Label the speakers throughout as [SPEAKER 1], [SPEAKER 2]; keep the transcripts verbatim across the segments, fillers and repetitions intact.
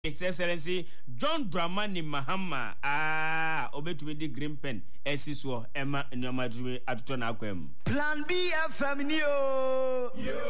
[SPEAKER 1] His Excellency John Dramani Mahama ah obetumi di green pen esiso ema nyoma drum atoto na akwam
[SPEAKER 2] Plan B F M ni o yo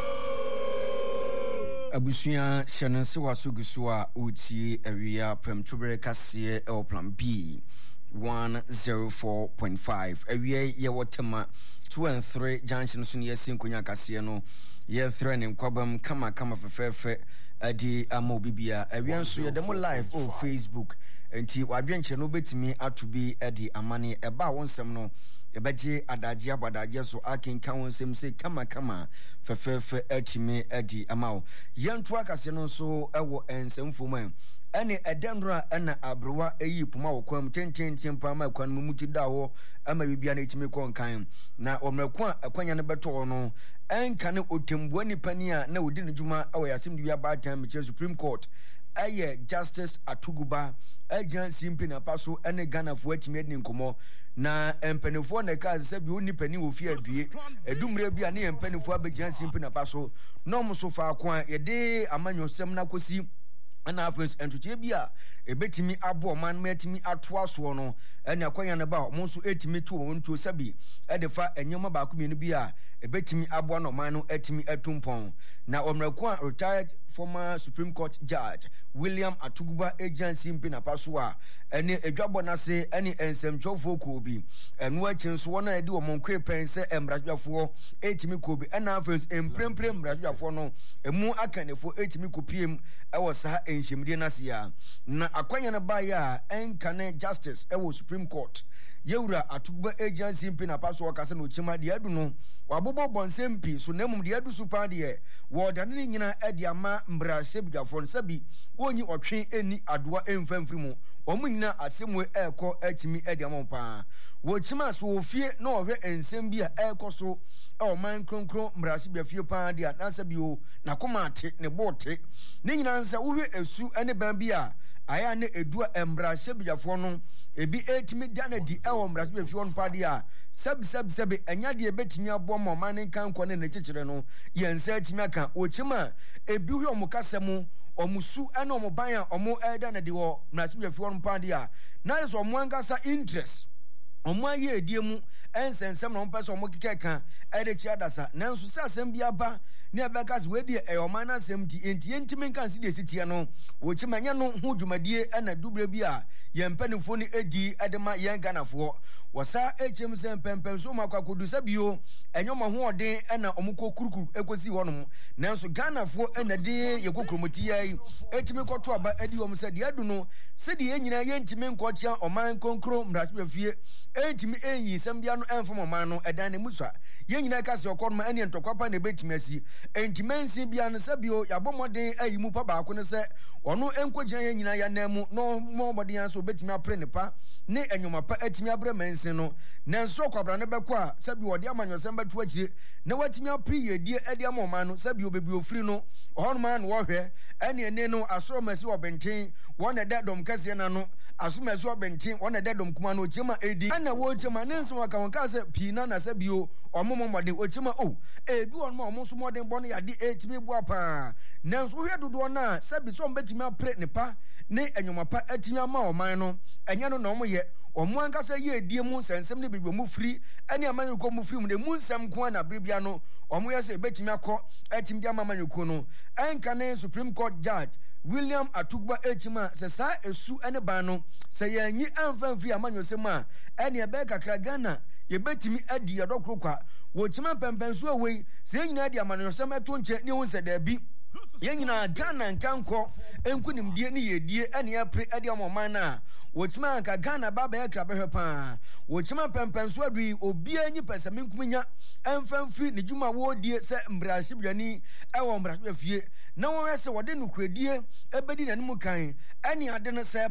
[SPEAKER 3] abusuya shananse wasuguso a utie awia premtubere kase e Plan B one oh four point five awia ye wotema two and three junction so ne yasin konya kase no ye threatening kwabam kama kama fefefe adi amo bibia awia nso ye demo live on Facebook enti wadwenche no betimi atobi adi amane eba wonsem no yebeje adaje abadaje so akenka wonsem se kama kama fefefe atimi adi amawo yentu akase no so ewo ensemfom ene edenra ena abrowa eyi puma wokwam tenten pa ma kwan muti dawo ama bibia na etimi konkan na omrako akwanya ne beto no enka ne otembuo nipani a na odi ne djuma awo yasim bibia ba time che Supreme Court aye Justice Atuguba agency mpina paso ene Ghana fo atimi edi nkomo na empanifo na ka se bi oni pani wo fi adue edumre bia ne empanifo agency mpina paso no mo so fa akwa ye de amanyosem na kosi ana afes entuche bia ebetimi abo man metimi atoa so no ene akwanya ne ba mo so etimi to wo nto sabi edefa enyoma ba kumenu bia ebetimi abo no man no etimi atumpon na omrako retired former Supreme Court Judge William Atuguba agency mpina paso a ene edwabo na se ene ensemchofo kobi enu achinso wona edi wo monkwe pense emrajwafo etimi kobi ena afes empremprem emrajwafo no emu akanefo etimi kopiem ewo sa enhimdie nasia na akwanya na baya enkane justice ewo Supreme Court yewura Atuguba agency mpina paso wakase no chima de adu no wabobo bonsempi so nemum de adu super de wo dane ni nyina edi ama mbra sebgafon sabi woni otwe eni adoa emfamfrimu omunyina asemwe eko atimi edi amompa wo chima so ofie na ohwe ensem bia eko so e man kronkron mbra sebia fie pa de na sabi o na komate ne bote ni nyina nsa wohwe esu ene ban bia aya ne edua embra sebgafon no ebi etimi danadi e wo mbra sebia fie on pa de a sab sab sab enya de betimi abo mo man kan ko ne ne kikire no yensa etimi aka wo chima ebi hwe omukasemu omusu ene omuban a omo eda na de wo na sibia fi won pande a na yeso omo angasa interest omo aye ediemu ensensem na ompese omo kekeka ede chi adasa nanso se asem bia ba ne abekas we de e oman na asem ti enti entime nkan si de sitie no wo chimanya no hu dwumadie ena dubre bia ye mpanifo ni edi edema ye ganafo wasa echem sem pempem so makwakodu sabio enyoma ho odin ena omukọ kurukuru ekosi honom nanso ganafo ena de ye kokromoti yai etime kwoto aba edi wom se de adu no se de nyina ye ntime nkotia oman konkro mrasbe fie entime enyi sem bia no enfom oman no edan ne musa ye nyina ka se okodoma ene ntokwapa na betime asi entime nsi bia no sabio yabomodin ayimu pa ba ko ne se ono enkogina ye nyina ya namu no mobodin anso betime apre ne pa ne enyoma pa etime abre mensin no nanso kwabra ne beko a sabi wode amanyosem beto akire ne watime apre yedie edi amoma no sabi obebi ofri no ohonma no wo hwe ene ene no asomasi obenten wona dadom kase na no asomasi obenten wona dadom kuma no chema edi ana wo chema nenso waka wonka se pina na sabi o omomomode o chema o ebi wonma omonso modem bono yade etime bu apa nanso hwe dodo na sabi so betime apre ne pa ne enyoma pa etime ama oman no enya no na omoye omo ankasa ye edie mu sensem ne bibio mu firi ene amanyuko mu firi mu ne mu nsem ko na brebia no omo ye se betimi akọ etim dia amanyuko no enka ne Supreme Court Judge William Atuguba echima se sa esu ene ban no se yanyi amfa firi amanyosem a ene ebe kakra Ghana ye betimi adi yodokrokwa wo chima pempenso awei se nyina adi amanyosem eto nche ne hu se da bi yenyina Ghana nkanko enkunimdie ne yedie ene apre ade amoman na wochima anka Ghana baba ya krabe hwepa wochima pempenso adui obi anyi pesame nkuminya emfamfiri ne djuma wodie se mbrahibwani ewo mbrahibwa fie na won ese wode nukredie ebedi nanim kan ene ade no se ba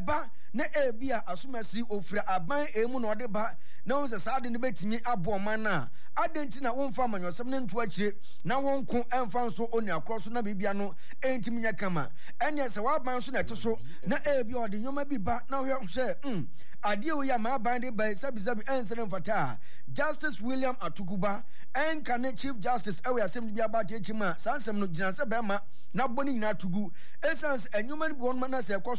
[SPEAKER 3] na ebia asomasi ofira aban emu na ode ba na won se saade ne betimi abo man na adenti na won fa amanyosem ne nto akire na won ko emfa nso oni akroso na bibia no entimi nya kama ene se wa ban so na to so na ebia ode nyoma bi ba na hwe hwe mm ade o ya ma ban de ban sabi sabi ensere mfata Justice William Atukuba en kan Chief Justice ewe asem bi abate echima sansem no gina se be ma na boni nyina tugu essence enyuma ni bo no na se